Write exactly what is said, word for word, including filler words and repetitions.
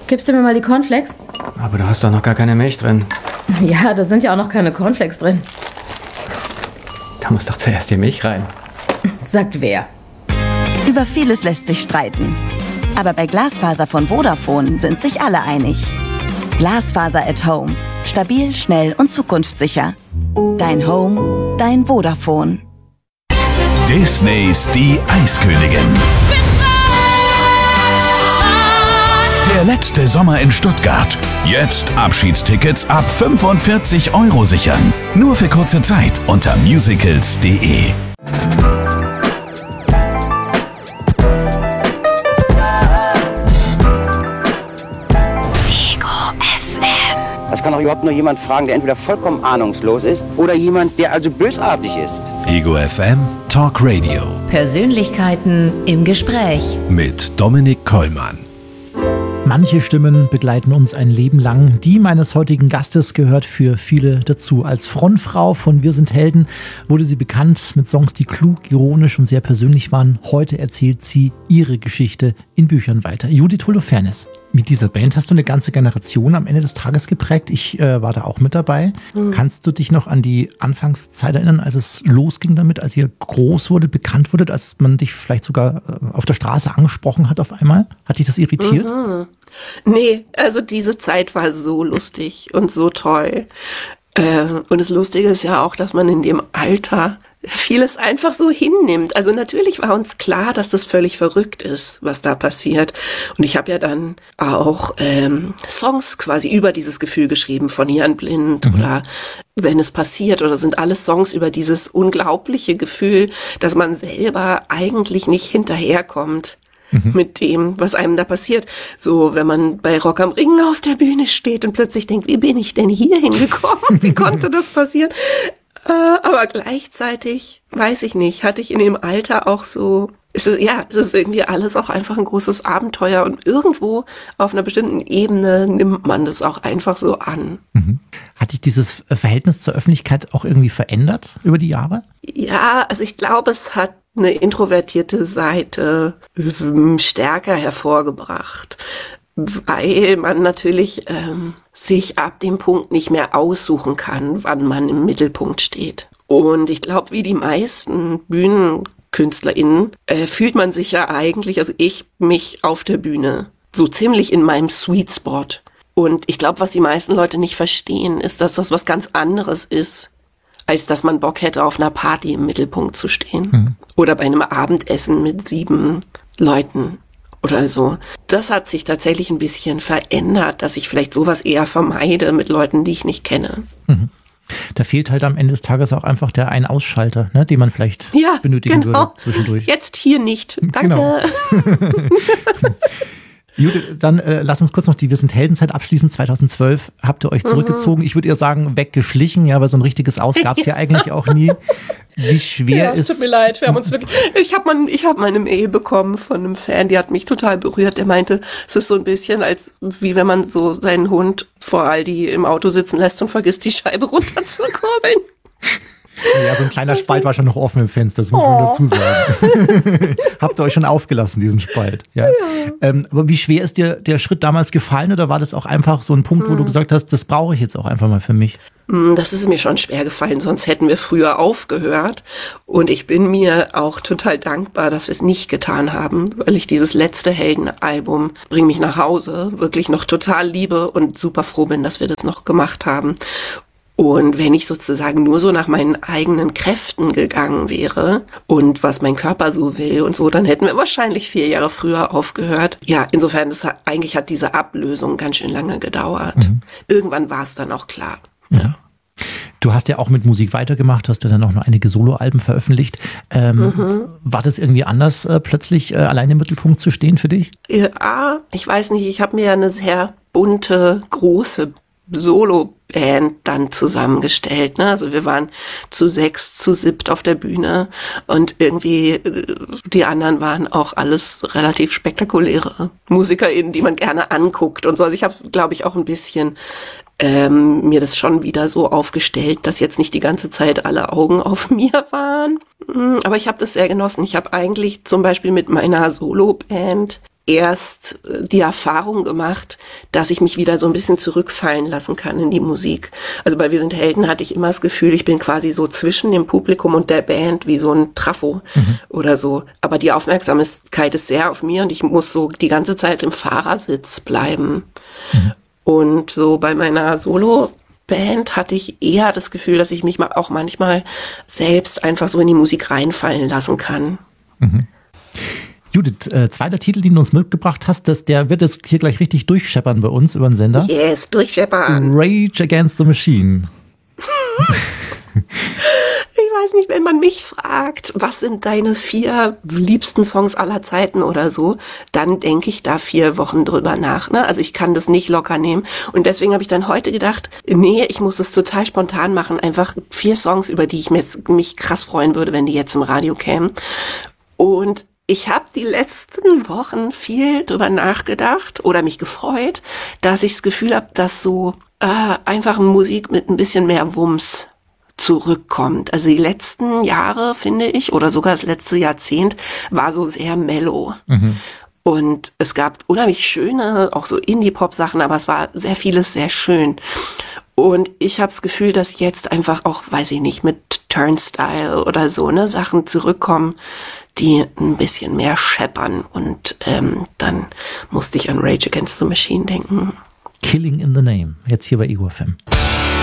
Gibst du mir mal die Cornflakes? Aber da hast doch noch gar keine Milch drin. Ja, da sind ja auch noch keine Cornflakes drin. Da muss doch zuerst die Milch rein. Sagt wer? Über vieles lässt sich streiten. Aber bei Glasfaser von Vodafone sind sich alle einig. Glasfaser at Home. Stabil, schnell und zukunftssicher. Dein Home, dein Vodafone. Disneys Die Eiskönigin. Der letzte Sommer in Stuttgart. Jetzt Abschiedstickets ab fünfundvierzig Euro sichern. Nur für kurze Zeit unter musicals punkt de. Das kann auch überhaupt nur jemand fragen, der entweder vollkommen ahnungslos ist oder jemand, der also bösartig ist. Ego F M Talk Radio. Persönlichkeiten im Gespräch. Mit Dominik Kollmann. Manche Stimmen begleiten uns ein Leben lang. Die meines heutigen Gastes gehört für viele dazu. Als Frontfrau von Wir sind Helden wurde sie bekannt mit Songs, die klug, ironisch und sehr persönlich waren. Heute erzählt sie ihre Geschichte in Büchern weiter. Judith Holofernes. Mit dieser Band hast du eine ganze Generation am Ende des Tages geprägt. Ich äh, war da auch mit dabei. Mhm. Kannst du dich noch an die Anfangszeit erinnern, als es losging damit, als ihr groß wurde, bekannt wurde, als man dich vielleicht sogar äh, auf der Straße angesprochen hat auf einmal? Hat dich das irritiert? Mhm. Nee, also diese Zeit war so lustig und so toll. Äh, und das Lustige ist ja auch, dass man in dem Alter vieles einfach so hinnimmt. Also natürlich war uns klar, dass das völlig verrückt ist, was da passiert. Und ich habe ja dann auch ähm, Songs quasi über dieses Gefühl geschrieben, von Jan Blind mhm. oder Wenn es passiert, oder sind alles Songs über dieses unglaubliche Gefühl, dass man selber eigentlich nicht hinterherkommt. Mhm. Mit dem, was einem da passiert. So, wenn man bei Rock am Ring auf der Bühne steht und plötzlich denkt, wie bin ich denn hier hingekommen? Wie konnte das passieren? Äh, aber gleichzeitig, weiß ich nicht, hatte ich in dem Alter auch so, ist es, ja, es ist irgendwie alles auch einfach ein großes Abenteuer und irgendwo auf einer bestimmten Ebene nimmt man das auch einfach so an. Mhm. Hat dich dieses Verhältnis zur Öffentlichkeit auch irgendwie verändert über die Jahre? Ja, also ich glaube, es hat eine introvertierte Seite stärker hervorgebracht, weil man natürlich ähm, sich ab dem Punkt nicht mehr aussuchen kann, wann man im Mittelpunkt steht. Und ich glaube, wie die meisten BühnenkünstlerInnen äh, fühlt man sich ja eigentlich, also ich mich auf der Bühne, so ziemlich in meinem Sweet Spot. Und ich glaube, was die meisten Leute nicht verstehen, ist, dass das was ganz anderes ist, als dass man Bock hätte, auf einer Party im Mittelpunkt zu stehen. Mhm. Oder bei einem Abendessen mit sieben Leuten oder so. Das hat sich tatsächlich ein bisschen verändert, dass ich vielleicht sowas eher vermeide mit Leuten, die ich nicht kenne. Mhm. Da fehlt halt am Ende des Tages auch einfach der Ein-Ausschalter, ne, den man vielleicht ja, benötigen genau. würde zwischendurch. Jetzt hier nicht. Danke. Genau. Judith, dann äh, lass uns kurz noch die Wir sind Heldenzeit abschließen. zweitausendzwölf habt ihr euch zurückgezogen. Mhm. Ich würde eher sagen, weggeschlichen, ja, aber so ein richtiges Aus gab es ja eigentlich auch nie. Wie schwer ja, es ist... tut mir leid, wir haben uns wirklich... Ich habe mein, ich hab meine Mail bekommen von einem Fan, die hat mich total berührt. Der meinte, es ist so ein bisschen, als wie wenn man so seinen Hund vor Aldi im Auto sitzen lässt und vergisst, die Scheibe runterzukurbeln. Ja, so ein kleiner Spalt war schon noch offen im Fenster, das muss man oh. dazu sagen. Habt ihr euch schon aufgelassen, diesen Spalt? Ja. ja. Ähm, aber wie schwer ist dir der Schritt damals gefallen oder war das auch einfach so ein Punkt, wo mhm. du gesagt hast, das brauche ich jetzt auch einfach mal für mich? Das ist mir schon schwer gefallen, sonst hätten wir früher aufgehört. Und ich bin mir auch total dankbar, dass wir es nicht getan haben, weil ich dieses letzte Heldenalbum, Bring mich nach Hause, wirklich noch total liebe und super froh bin, dass wir das noch gemacht haben. Und wenn ich sozusagen nur so nach meinen eigenen Kräften gegangen wäre und was mein Körper so will und so, dann hätten wir wahrscheinlich vier Jahre früher aufgehört. Ja, insofern, das hat, eigentlich hat diese Ablösung ganz schön lange gedauert. Mhm. Irgendwann war es dann auch klar. Ja. Du hast ja auch mit Musik weitergemacht, hast ja dann auch noch einige Soloalben veröffentlicht. Ähm, mhm. War das irgendwie anders, äh, plötzlich äh, allein im Mittelpunkt zu stehen für dich? Ja, ich weiß nicht, ich habe mir ja eine sehr bunte, große Solo-Band dann zusammengestellt, ne? Also wir waren zu sechs, zu siebt auf der Bühne und irgendwie die anderen waren auch alles relativ spektakuläre MusikerInnen, die man gerne anguckt und so. Also ich habe, glaube ich, auch ein bisschen ähm, mir das schon wieder so aufgestellt, dass jetzt nicht die ganze Zeit alle Augen auf mir waren. Aber ich habe das sehr genossen. Ich habe eigentlich zum Beispiel mit meiner Solo-Band erst die Erfahrung gemacht, dass ich mich wieder so ein bisschen zurückfallen lassen kann in die Musik. Also bei Wir sind Helden hatte ich immer das Gefühl, ich bin quasi so zwischen dem Publikum und der Band wie so ein Trafo mhm. oder so. Aber die Aufmerksamkeit ist sehr auf mir und ich muss so die ganze Zeit im Fahrersitz bleiben. Mhm. Und so bei meiner Solo-Band hatte ich eher das Gefühl, dass ich mich auch manchmal selbst einfach so in die Musik reinfallen lassen kann. Mhm. Judith, äh, zweiter Titel, den du uns mitgebracht hast, das, der wird jetzt hier gleich richtig durchscheppern bei uns über den Sender. Yes, durchscheppern. Rage Against the Machine. Ich weiß nicht, wenn man mich fragt, was sind deine vier liebsten Songs aller Zeiten oder so, dann denke ich da vier Wochen drüber nach. Ne? Also ich kann das nicht locker nehmen. Und deswegen habe ich dann heute gedacht, nee, ich muss das total spontan machen. Einfach vier Songs, über die ich mir jetzt, mich krass freuen würde, wenn die jetzt im Radio kämen. Und ich habe die letzten Wochen viel drüber nachgedacht oder mich gefreut, dass ich das Gefühl habe, dass so äh, einfach Musik mit ein bisschen mehr Wumms zurückkommt. Also die letzten Jahre, finde ich, oder sogar das letzte Jahrzehnt, war so sehr mellow. Mhm. Und es gab unheimlich schöne, auch so Indie-Pop-Sachen, aber es war sehr vieles sehr schön. Und ich habe das Gefühl, dass jetzt einfach auch, weiß ich nicht, mit Turnstile oder so, ne, Sachen zurückkommen, die ein bisschen mehr scheppern. Und ähm, dann musste ich an Rage Against the Machine denken. Killing in the Name, jetzt hier bei Ego F M.